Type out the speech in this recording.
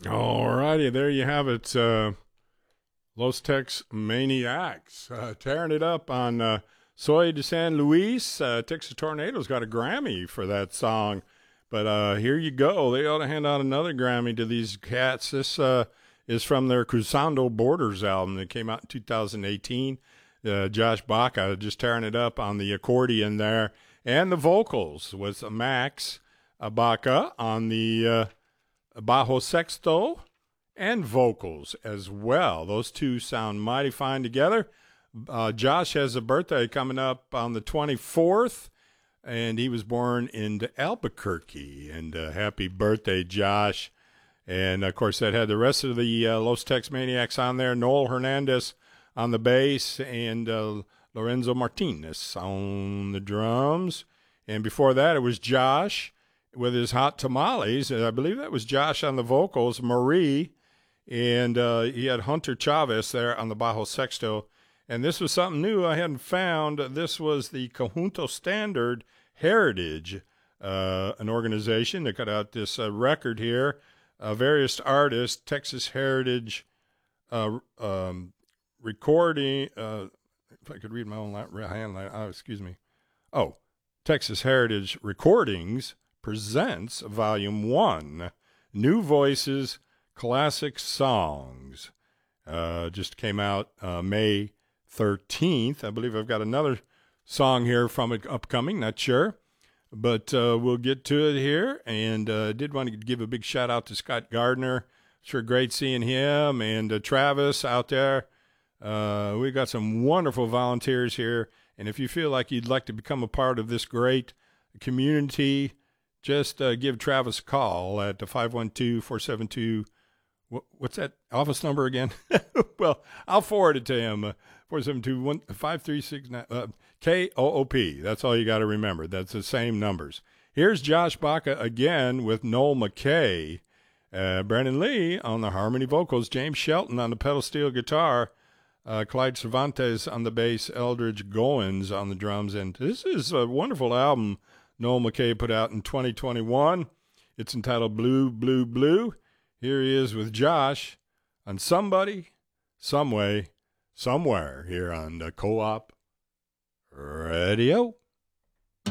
All righty, there you have it. Los Tex Maniacs tearing it up on Soy de San Luis. Texas Tornadoes got a Grammy for that song. But here you go. They ought to hand out another Grammy to these cats. This is from their Cruzando Borders album that came out in 2018. Josh Baca just tearing it up on the accordion there. And the vocals was Max Baca on the bajo sexto and vocals as well. Those two sound mighty fine together. Josh has a birthday coming up on the 24th, and he was born in Albuquerque. And happy birthday, Josh. And, of course, that had the rest of the Los Tex Maniacs on there. Noel Hernandez on the bass and Lorenzo Martinez on the drums. And before that, it was Josh with his Hot Tamales. I believe that was Josh on the vocals, Marie, and he had Hunter Chavez there on the bajo sexto. And this was something new I hadn't found. This was the Conjunto Standard Heritage, an organization that got out this record here. Various artists, Texas Heritage recording. If I could read my own handline, excuse me. Oh, Texas Heritage Recordings presents Volume 1, New Voices, Classic Songs. Just came out May 13th. I believe I've got another song here from it upcoming, not sure. But we'll get to it here. And I did want to give a big shout out to Scott Gardner. Sure great seeing him. And Travis out there. We got some wonderful volunteers here. And if you feel like you'd like to become a part of this great community, just give Travis a call at 512-472. What's that office number again? Well, I'll forward it to him. 472-5369 KOOP. That's all you got to remember. That's the same numbers. Here's Josh Baca again with Noel McKay. Brandon Lee on the harmony vocals. James Shelton on the pedal steel guitar. Clyde Cervantes on the bass. Eldridge Goins on the drums. And this is a wonderful album Noel McKay put out in 2021. It's entitled Blue, Blue, Blue. Here he is with Josh on Somebody, Someway, Somewhere here on the Co-op Radio.